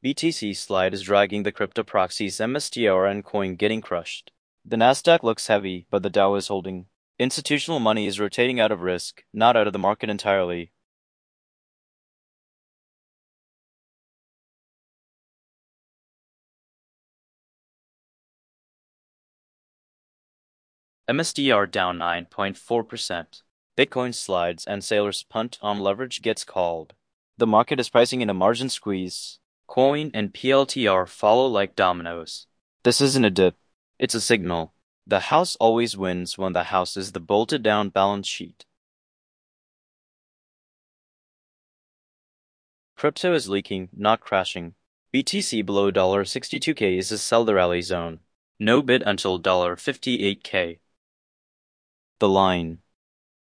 BTC slide is dragging the crypto proxies MSTR and coin getting crushed. The Nasdaq looks heavy, but the Dow is holding. Institutional money is rotating out of risk, not out of the market entirely. MSTR down 9.4%. Bitcoin slides and sailors punt on leverage gets called. The market is pricing in a margin squeeze. Coin and PLTR follow like dominoes. This isn't a dip. It's a signal. The house always wins when the house is the bolted down balance sheet. Crypto is leaking, not crashing. BTC below $62K is a sell the rally zone. No bid until $58K. The line.